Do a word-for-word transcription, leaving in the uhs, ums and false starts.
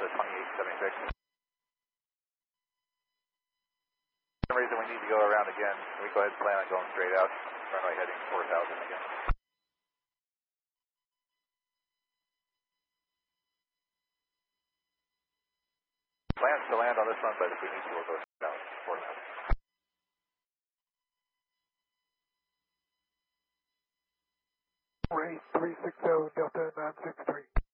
Delta twenty-eight seventy-six. For some reason we need to go around again. Can we go ahead and plan on going straight out? Runway heading four thousand again. Plans to land on this one, but if we need to, we'll go down four thousand. Ray three six zero Delta nine six three.